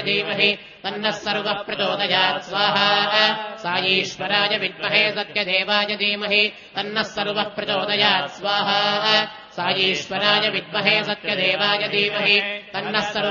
धीमहि तन्नः सर्वः प्रचोदयात् स्वाहा साईश्वराय विद्महे सत्यदेवाय धीमहि तन्नः सर्वः प्रचोदयात् स्वाहा साईश्वराय विद्महे सत्यदेवाय धीमहि तन्नः सर्वः